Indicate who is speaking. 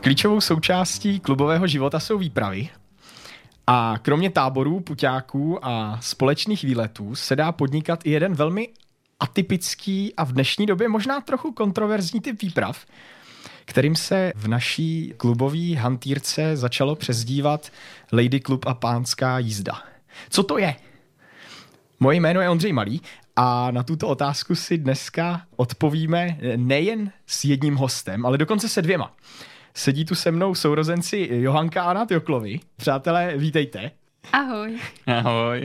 Speaker 1: Klíčovou součástí klubového života jsou výpravy a kromě táborů, puťáků a společných výletů se dá podnikat i jeden velmi atypický a v dnešní době možná trochu kontroverzní typ výprav, kterým se v naší klubové hantýrce začalo přezdívat Lady Club a pánská jízda. Co to je? Moje jméno je Ondřej Malý a na tuto otázku si dneska odpovíme nejen s jedním hostem, ale dokonce se dvěma. Sedí tu se mnou sourozenci Johanka a Nat Joklovi. Přátelé, vítejte.
Speaker 2: Ahoj.
Speaker 3: Ahoj.